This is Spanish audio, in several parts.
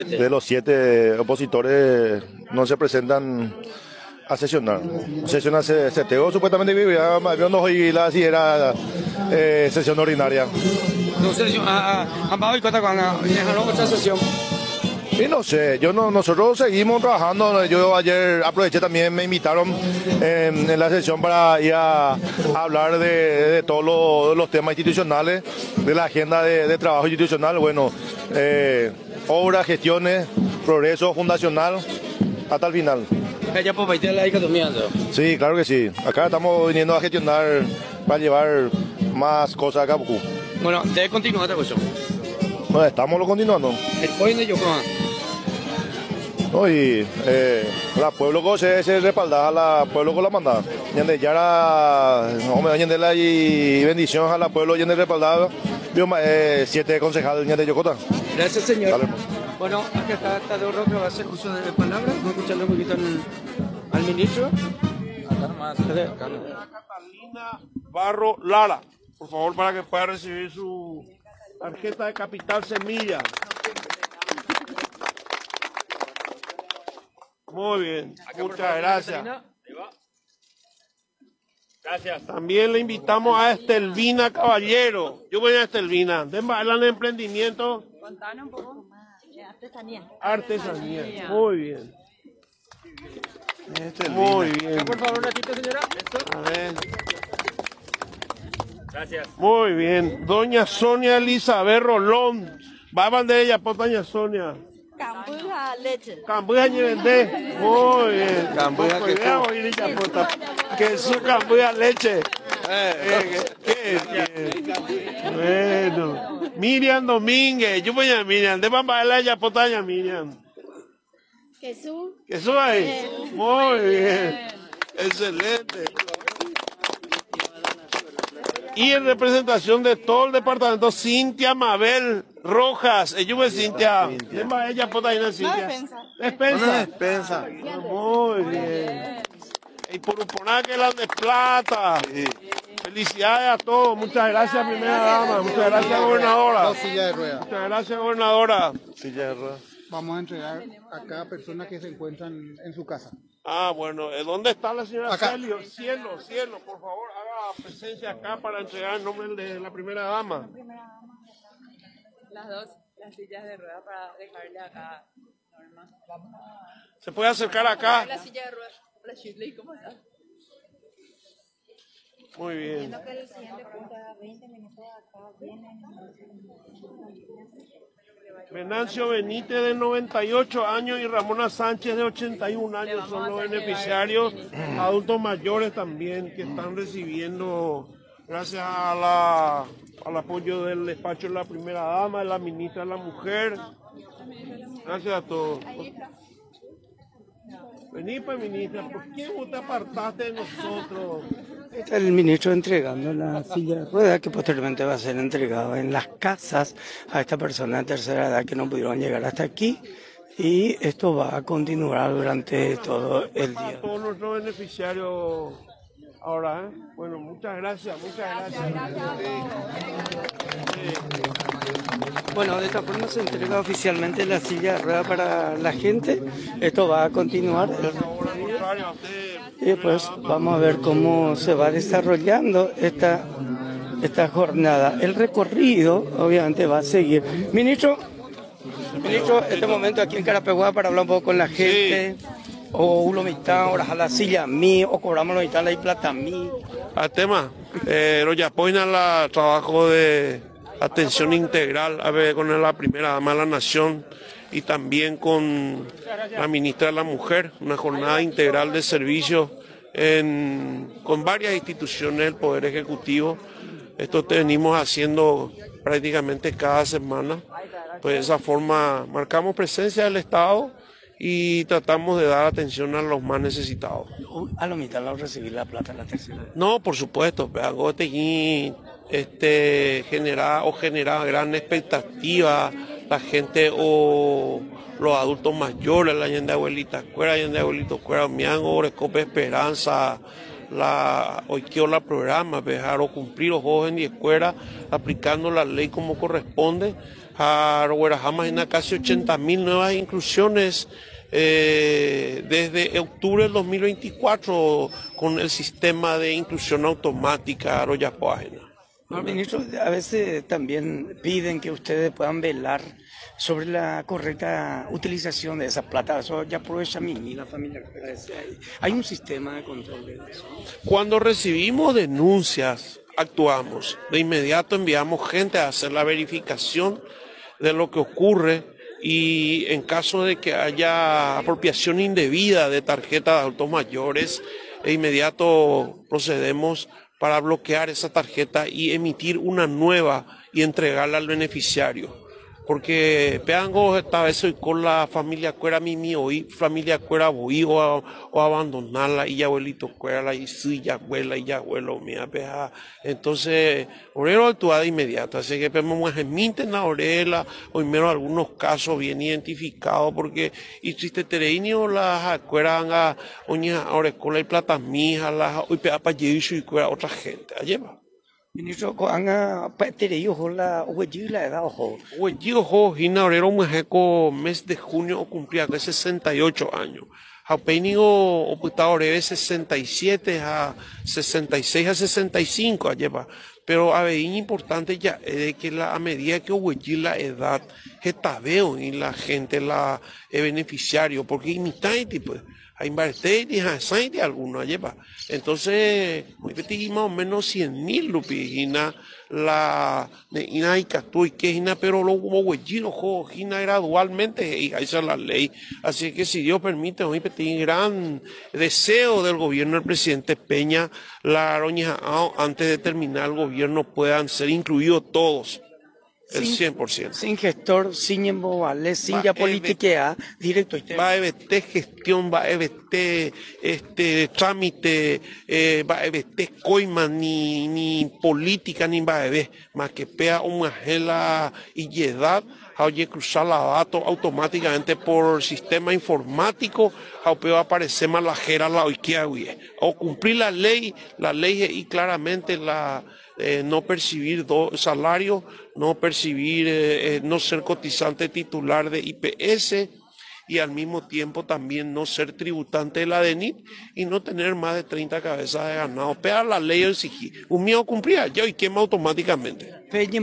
De los 7 opositores no se presentan a sesionar. Sesión seteo supuestamente vivía no y la si era sesión ordinaria. No sesión ambao y cuenta con otra sesión. Y no sé, nosotros seguimos trabajando. Yo ayer aproveché también, me invitaron en la sesión para ir a hablar de todos los temas institucionales, de la agenda de trabajo institucional, bueno, obras, gestiones, progreso fundacional, hasta el final. ¿Ya por país la dicotomía? Sí, claro que sí. Acá estamos viniendo a gestionar para llevar más cosas acá. Bueno, debe continuar esta cuestión. Bueno, estamos continuando. El point de Yokohama. No, y la pueblo que se respalda a la pueblo con la mandada. Yende ya no me yende la y bendición a la pueblo yende respaldada. 7 concejales yende Yocota. Gracias, señor. Dale. Bueno, acá está Tadeo que va a hacer uso de palabras. Vamos a escucharle un poquito al ministro. Catalina Barro Lara, por favor, para que pueda recibir su tarjeta de Capital Semilla. Muy bien, muchas gracias. Gracias. También le invitamos a Estelvina Caballero. Yo voy a Estelvina. ¿De en emprendimiento? Contanos un poco más. Artesanía. Artesanía. Muy bien. Muy bien. Por favor, un ratito, señora. A ver. Gracias. Muy bien. Doña Sonia Elizabeth Rolón. Va a bandería, por doña Sonia. Cambuja leche. Cambuja Ñevendé. Muy bien. Cambuja que su cambuja leche. Bueno. Miriam Domínguez. Yo voy a Miriam. De Bambaela ya potaña Miriam. Jesús. Jesús ahí. Muy bien. Excelente. Y en representación de todo el departamento, Cintia Mabel Rojas. Ella es Cintia. Ella potaña Cintia. Despensa. Muy bien. Y por un que la de plata. Sí. Felicidades a todos. Muchas gracias, primera dama. Muchas gracias, gobernadora. Silla de ruedas. Muchas gracias, gobernadora. Silla de ruedas. Vamos a entregar a cada persona que se encuentran en su casa. Ah, bueno. ¿Dónde está la señora Acá. Celio? Cielo, por favor, haga presencia acá para entregar el nombre de la primera dama. Las dos, las sillas de ruedas para dejarle acá Norma. ¿Se puede acercar acá? La silla de ruedas. Hola, Shirley, ¿cómo estás? Muy bien. Viendo que el siguiente punto a 20 minutos acá vienen. Venancio Benítez de 98 años y Ramona Sánchez de 81 años son los beneficiarios, adultos mayores también que están recibiendo, gracias al apoyo del despacho de la primera dama, de la ministra de la mujer. Gracias a todos. Vení pues, ministra, ¿por qué vos te apartaste de nosotros? Está el ministro entregando la silla de ruedas que posteriormente va a ser entregada en las casas a esta persona de tercera edad que no pudieron llegar hasta aquí, y esto va a continuar durante todo el día. A todos nuestros beneficiarios ahora, ¿eh? Bueno, muchas gracias. Bueno, de esta forma se entrega oficialmente la silla de ruedas para la gente. Esto va a continuar. Y después vamos a ver cómo se va desarrollando esta jornada. El recorrido, obviamente, va a seguir. Ministro, este momento aquí en Carapeguá para hablar un poco con la gente. Sí. O uno mitad, ahora a la silla a mí, o cobramos la mitad, la plata a mí. Al tema, lo ya apoyan el trabajo de atención integral a ver, con la primera dama de la nación y también con la ministra de la mujer, una jornada integral de servicios con varias instituciones del Poder Ejecutivo. Esto venimos haciendo prácticamente cada semana, pues de esa forma marcamos presencia del Estado y tratamos de dar atención a los más necesitados. A la mitad no recibir la plata en la tercera. No, por supuesto, algo genera gran expectativa la gente o los adultos mayores, la gente de abuelita escuela, miango, Orescope Esperanza, hoy quiero la programa, dejar o cumplir los jóvenes y escuela aplicando la ley como corresponde. a Roguerajama en casi 80.000 nuevas inclusiones desde octubre del 2024 con el sistema de inclusión automática Royapoajena. Ministro, a veces también piden que ustedes puedan velar sobre la correcta utilización de esa plata. Eso ya aprovecha la familia. Hay un sistema de control de eso. Cuando recibimos denuncias, actuamos. De inmediato enviamos gente a hacer la verificación de lo que ocurre y en caso de que haya apropiación indebida de tarjetas de adultos mayores, de inmediato procedemos para bloquear esa tarjeta y emitir una nueva y entregarla al beneficiario. Porque peango esta vez soy con la familia cuera mimi hoy, familia cuera voy o abandonarla y ya abuelito cuera la y sí ya abuela y ya abuelo mía peja. Entonces, orero actúa de inmediato, así que podemos emiten la orela, hoy menos algunos casos bien identificados porque y triste tereinio las cueran a oña orecola y plata mija las hoy pega para y cuera otra gente, lleva. Ministro, anga patereyo la huellila edad ojo. Huellilo ojo, inaurero mujeco mes de junio cumplía 68 años. Jaupenigo oputado de 67 a 66 a 65 lleva. Pero a ver, importante ya es que a medida que huellila edad, que tabeo y la gente la beneficiario, porque imitaiti pues. Hay de algunos lleva. Entonces, más o menos 100.000 lupigina la ina y catu y quejina, pero lo hubo huellino, jojina gradualmente y esa es la ley. Así que si Dios permite, hoy petit gran deseo del gobierno del presidente Peña, la aroña antes de terminar el gobierno puedan ser incluidos todos. El 100%. Sin gestor, sin embobales, sin ya politiquea, directo. Va a haber gestión, va a haber trámite, va a haber coima, ni política, ni va a haber, más que pea una gela y edad, oye cruzar la datos automáticamente por sistema informático, va a aparecer más la jera la oiquea, o cumplir la ley y claramente la no percibir salario, no percibir, no ser cotizante titular de IPS y al mismo tiempo también no ser tributante de la DENIT y no tener más de 30 cabezas de ganado. Pero la ley exigir. Un mío cumplía yo y quema automáticamente.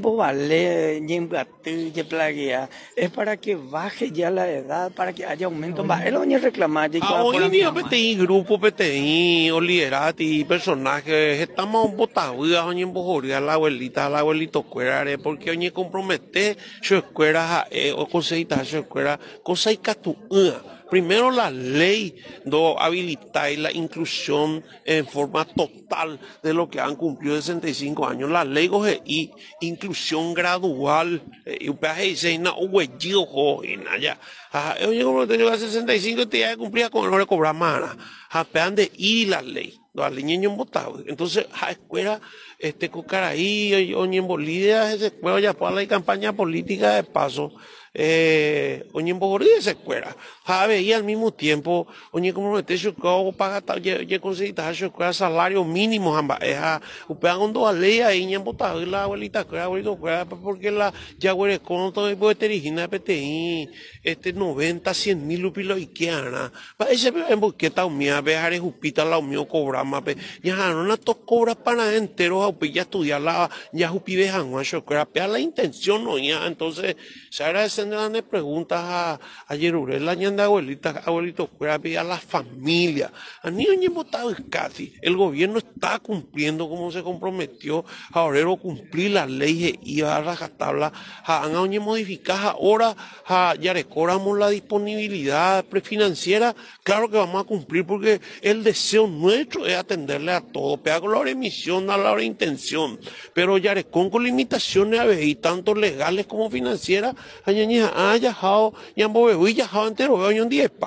Es para que baje ya la edad, para que haya aumento. El oño reclamar. Hoy en día PTI, grupo PTI, o liderati, personajes, estamos botados, oñe en bojoría, la abuelito cuera, porque oñe compromete su escuela, o conseguita su escuela, cosa y catu. Primero la ley do habilita la inclusión en forma total de lo que han cumplido 65 años. La ley goje y inclusión gradual. Y un peaje dice, no, huellido, y nada. Oye, como te llegó a 65, te ya cumplía con no le cobrar más. Pean de y la ley. La ley en votado. Entonces, a escuela, Cocaraí, oñe en Bolivia, ese escuela ya para la campaña política de paso. Oñe en Bogoría se escuela. Y al mismo tiempo, oñe como meter su cogo paga ya conseguir su escuela salario mínimo, upean con dos leyes ahí en botado la abuelita porque la ya huele con todo el poder de PTI, 90-100.000 lupilos y que ana. Para ese en boqueta umía, vejar es upita la umio cobra más, ya no la tos cobra para enteros, ya estudiar la, ya upi vejan, la intención no ya, entonces, se agradecen de preguntas a Yerurel, la ñanda abuelito, a la familia, a niños votado casi. El gobierno está cumpliendo como se comprometió a obrero cumplir las leyes y a rajatabla, a modificar ahora, ya recoramos la disponibilidad prefinanciera, claro que vamos a cumplir porque el deseo nuestro es atenderle a todo, pega con la emisión, a la intención, pero ya con limitaciones a ver, tanto legales como financieras, ya entero veo un 10 pa.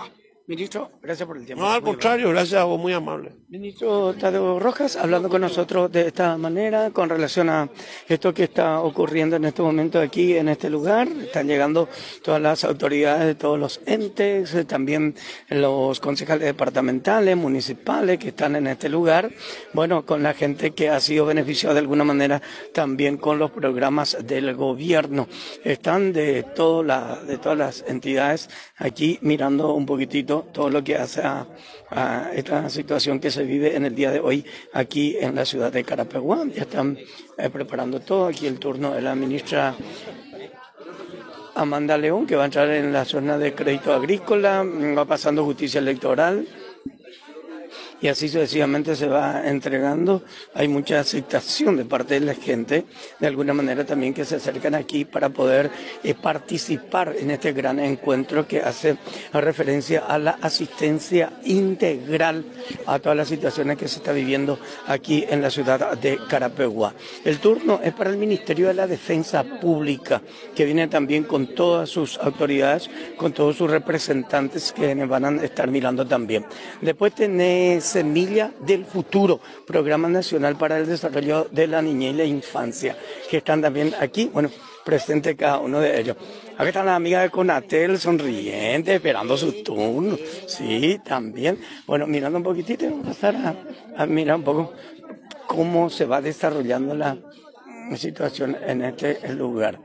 Ministro, gracias por el tiempo. No, al contrario, gracias a vos, muy amable. Ministro Tadeo Rojas, hablando con nosotros de esta manera, con relación a esto que está ocurriendo en este momento aquí, en este lugar. Están llegando todas las autoridades de todos los entes, también los concejales departamentales, municipales que están en este lugar. Bueno, con la gente que ha sido beneficiada de alguna manera también con los programas del gobierno. Están de todas las entidades aquí mirando un poquitito todo lo que hace a esta situación que se vive en el día de hoy aquí en la ciudad de Carapeguá. Ya están preparando todo. Aquí el turno de la ministra Amanda León, que va a entrar en la zona de crédito agrícola, va pasando justicia electoral. Y así sucesivamente se va entregando. Hay mucha aceptación de parte de la gente, de alguna manera también, que se acercan aquí para poder participar en este gran encuentro que hace referencia a la asistencia integral a todas las situaciones que se está viviendo aquí en la ciudad de Carapeguá. El turno es para el Ministerio de la Defensa Pública, que viene también con todas sus autoridades, con todos sus representantes que van a estar mirando también. Después tenés Semilla del Futuro, Programa Nacional para el Desarrollo de la Niñez y la Infancia, que están también aquí, bueno, presente cada uno de ellos. Aquí están las amigas de Conatel, sonrientes, esperando su turno. Sí, también. Bueno, mirando un poquitito, vamos a pasar a mirar un poco cómo se va desarrollando la situación en este lugar.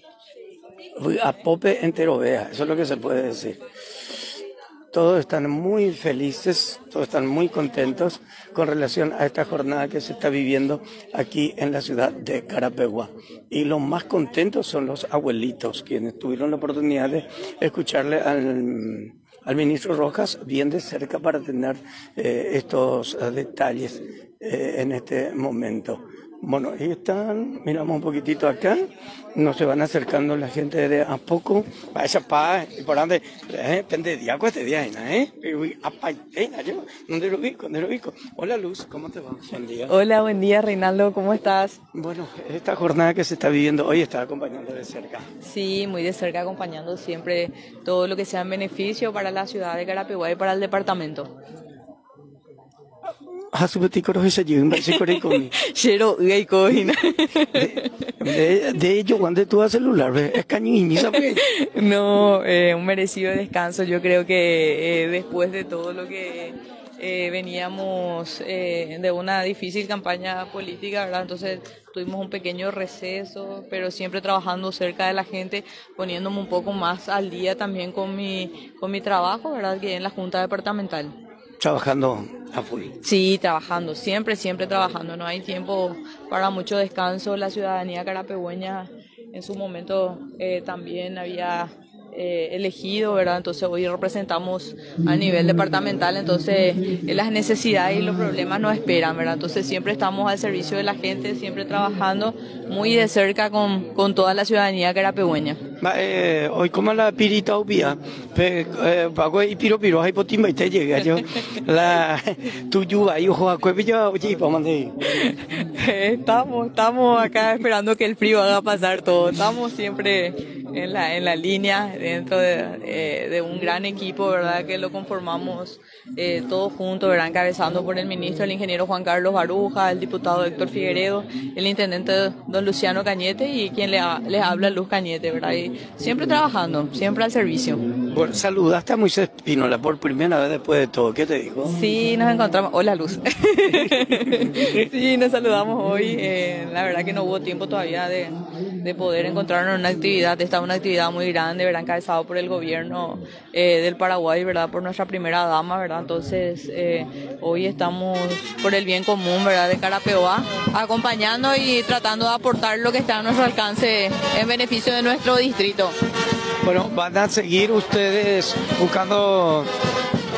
A pope entero vea, eso es lo que se puede decir. Todos están muy felices, todos están muy contentos con relación a esta jornada que se está viviendo aquí en la ciudad de Carapeguá. Y los más contentos son los abuelitos, quienes tuvieron la oportunidad de escucharle al ministro Rojas bien de cerca para tener estos detalles en este momento. Bueno, ahí están, miramos un poquitito acá, nos se van acercando la gente de a poco. Vaya pa, y por donde, pende de agua este día, ¿dónde lo ubico? Hola Luz, ¿cómo te va? Buen día. Hola, buen día Reinaldo, ¿cómo estás? Bueno, esta jornada que se está viviendo hoy está acompañando de cerca. Sí, muy de cerca, acompañando siempre todo lo que sea en beneficio para la ciudad de Carapeguá y para el departamento. De ello, cuando tú haces celular, es cañiñi, ¿sabes? No, un merecido descanso. Yo creo que después de todo lo que veníamos de una difícil campaña política, ¿verdad? Entonces tuvimos un pequeño receso, pero siempre trabajando cerca de la gente, poniéndome un poco más al día también con mi trabajo, ¿verdad? Que en la Junta Departamental. Trabajando a full. Sí, trabajando, siempre trabajando. No hay tiempo para mucho descanso. La ciudadanía carapegüeña en su momento también había elegido, ¿verdad? Entonces hoy representamos a nivel departamental, entonces las necesidades y los problemas nos esperan, ¿verdad? Entonces siempre estamos al servicio de la gente, siempre trabajando muy de cerca con toda la ciudadanía carapegüeña. Hoy como la pirita obvia, pago y piro hay potimba y te llega yo la tuyo ahí ojo a cuevilla oye vamos de estamos acá esperando que el frío haga pasar todo. Estamos siempre en la línea dentro de un gran equipo, ¿verdad? Que lo conformamos todos juntos, ¿verdad? Encabezando por el ministro, el ingeniero Juan Carlos Baruja, el diputado Héctor Figueredo, el intendente don Luciano Cañete y quien les habla Luz Cañete, ¿verdad? Y siempre trabajando, siempre al servicio. Bueno, saludaste a Moisés Espínola por primera vez después de todo, ¿qué te dijo? Sí, nos encontramos. Hola Luz. Sí, nos saludamos hoy. La verdad que no hubo tiempo todavía de poder encontrarnos en una actividad. Esta es una actividad muy grande, ¿verdad? Encabezado por el gobierno del Paraguay, ¿verdad? Por nuestra primera dama, ¿verdad? Entonces, hoy estamos por el bien común, ¿verdad? De Carapeguá, acompañando y tratando de aportar lo que está a nuestro alcance en beneficio de nuestro distrito. Bueno, van a seguir ustedes buscando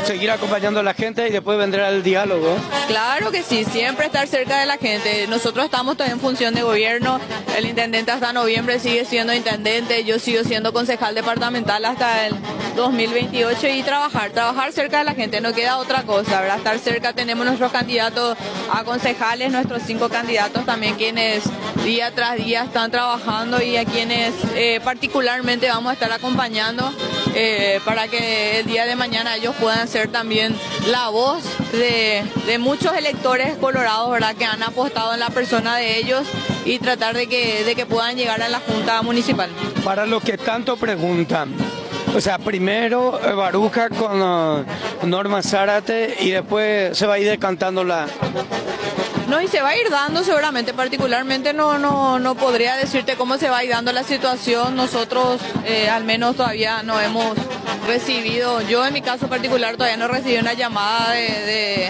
seguir acompañando a la gente y después vendrá el diálogo. Claro que sí, siempre estar cerca de la gente. Nosotros estamos todavía en función de gobierno, el intendente hasta noviembre sigue siendo intendente, yo sigo siendo concejal departamental hasta el 2028 y trabajar cerca de la gente, no queda otra cosa, ¿verdad? Estar cerca, tenemos nuestros candidatos a concejales, nuestros 5 candidatos también, quienes día tras día están trabajando y a quienes particularmente vamos a estar acompañando para que el día de mañana ellos puedan ser también la voz de muchos electores colorados, ¿verdad?, que han apostado en la persona de ellos y tratar de que puedan llegar a la Junta Municipal. Para los que tanto preguntan, o sea, primero Baruja con Norma Zárate y después se va a ir decantando la... No, y se va a ir dando seguramente, particularmente no podría decirte cómo se va a ir dando la situación. Nosotros al menos todavía no hemos recibido, yo en mi caso particular todavía no recibí una llamada de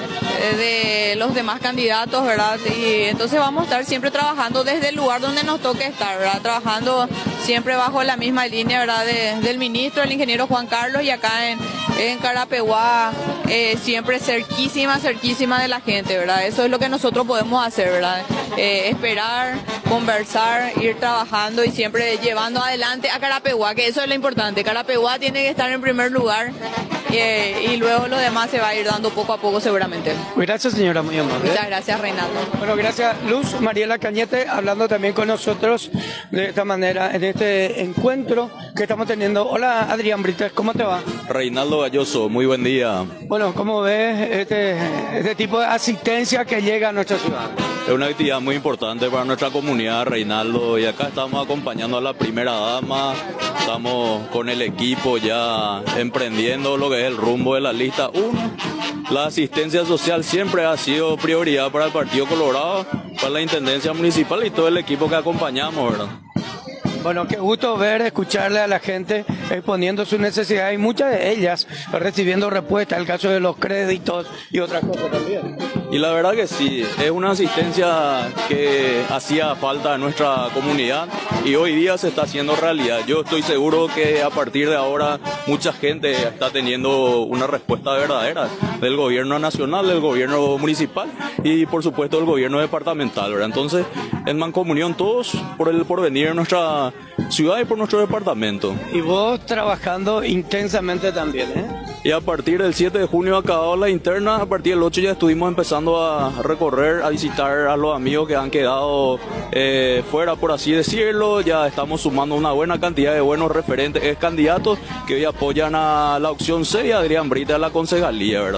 los demás candidatos, ¿verdad? Y entonces vamos a estar siempre trabajando desde el lugar donde nos toque estar, ¿verdad? Trabajando siempre bajo la misma línea, ¿verdad? Del ministro, el ingeniero Juan Carlos, y acá en Carapeguá, siempre cerquísima de la gente, ¿verdad? Eso es lo que nosotros podemos hacer, ¿verdad? Esperar, conversar, ir trabajando y siempre llevando adelante a Carapeguá, que eso es lo importante. Carapeguá tiene que estar en primer lugar y luego lo demás se va a ir dando poco a poco seguramente. Gracias, señora, muy amable. Muchas gracias, Reinaldo. Bueno, gracias, Luz Mariela Cañete, hablando también con nosotros de esta manera en este encuentro que estamos teniendo. Hola, Adrián Brites, ¿cómo te va? Reinaldo Galloso, muy buen día. Bueno, ¿cómo ves este tipo de asistencia que llega a nuestra ciudad? Es una actividad muy importante para nuestra comunidad, Reinaldo, y acá estamos acompañando a la primera dama, estamos con el equipo ya emprendiendo lo que es el rumbo de la lista 1. La asistencia social siempre ha sido prioridad para el Partido Colorado, para la Intendencia Municipal y todo el equipo que acompañamos, ¿verdad? Bueno, qué gusto escucharle a la gente exponiendo sus necesidades y muchas de ellas recibiendo respuesta, el caso de los créditos y otras cosas también. Y la verdad que sí, es una asistencia que hacía falta en nuestra comunidad y hoy día se está haciendo realidad. Yo estoy seguro que a partir de ahora mucha gente está teniendo una respuesta verdadera del gobierno nacional, del gobierno municipal y por supuesto del gobierno departamental, ¿verdad? Entonces, en mancomunión todos por el porvenir de nuestra ciudad y por nuestro departamento. Y vos trabajando intensamente también, ¿eh? Y a partir del 7 de junio acabado la interna, a partir del 8 ya estuvimos empezando a recorrer, a visitar a los amigos que han quedado fuera, por así decirlo. Ya estamos sumando una buena cantidad de buenos referentes, candidatos que hoy apoyan a la opción C y a Adrián Brita a la concejalía, ¿verdad?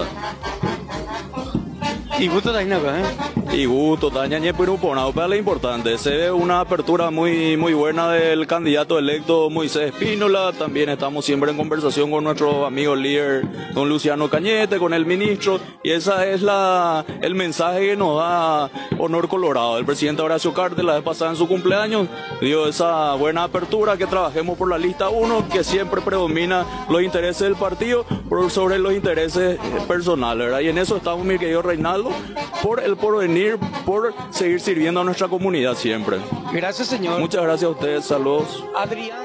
Y gusto también acá, ¿eh? Y gusto, tañañe piruponado, pero lo importante, se ve una apertura muy buena del candidato electo Moisés Espínola. También estamos siempre en conversación con nuestro amigo líder, don Luciano Cañete, con el ministro, y esa es el mensaje que nos da Honor Colorado. El presidente Horacio Cartes, la vez pasada en su cumpleaños, dio esa buena apertura, que trabajemos por la lista 1, que siempre predomina los intereses del partido sobre los intereses personales, ¿verdad? Y en eso estamos, mi querido Reinaldo, por el porvenir, por seguir sirviendo a nuestra comunidad siempre. Gracias, señor. Muchas gracias a ustedes, saludos. Adrián.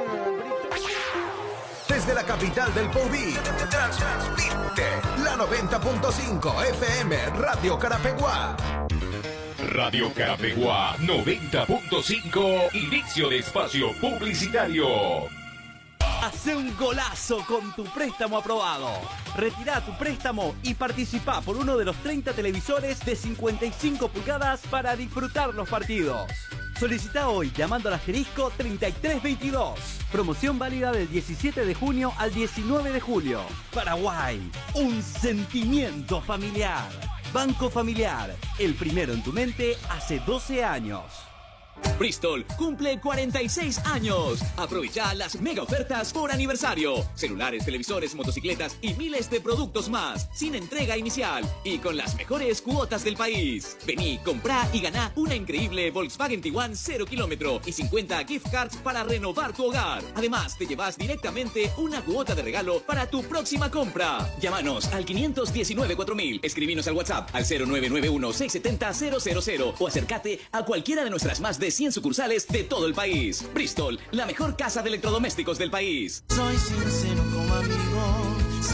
Desde la capital del Povil, transmite la 90.5 FM Radio Carapeguá. Radio Carapeguá 90.5, inicio de espacio publicitario. Hacé un golazo con tu préstamo aprobado. Retirá tu préstamo y participá por uno de los 30 televisores de 55 pulgadas para disfrutar los partidos. Solicita hoy llamando al asterisco 3322. Promoción válida del 17 de junio al 19 de julio. Paraguay, un sentimiento familiar. Banco Familiar, el primero en tu mente hace 12 años. Bristol cumple 46 años. Aprovecha las mega ofertas por aniversario. Celulares, televisores, motocicletas y miles de productos más, sin entrega inicial y con las mejores cuotas del país. Vení, comprá y ganá una increíble Volkswagen Tiguan 0 kilómetro y 50 gift cards para renovar tu hogar. Además, te llevas directamente una cuota de regalo para tu próxima compra. Llámanos al 519-4000. Escribinos al WhatsApp al 0991-670-000 o acércate a cualquiera de nuestras más de 100 sucursales de todo el país. Bristol, la mejor casa de electrodomésticos del país. Soy sincero como amigo, celebra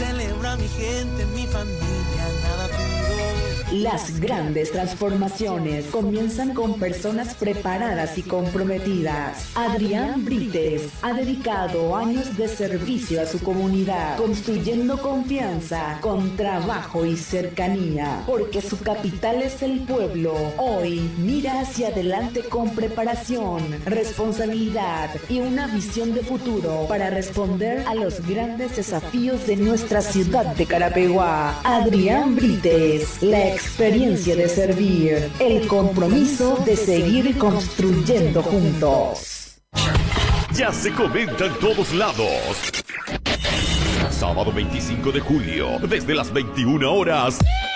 para mi gente, mi familia, nada pido. Las grandes transformaciones comienzan con personas preparadas y comprometidas. Adrián Brites ha dedicado años de servicio a su comunidad, construyendo confianza con trabajo y cercanía, porque su capital es el pueblo. Hoy mira hacia adelante con preparación, responsabilidad y una visión de futuro para responder a los grandes desafíos de nuestra ciudad de Carapeguá. Adrián Brites, la experiencia de servir, el compromiso de seguir construyendo juntos. Ya se comenta en todos lados. Sábado 25 de julio, desde las 21 horas.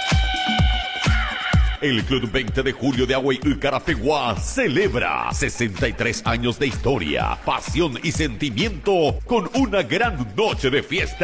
El Club 20 de Julio de Agüey Carapeguá celebra 63 años de historia, pasión y sentimiento con una gran noche de fiesta.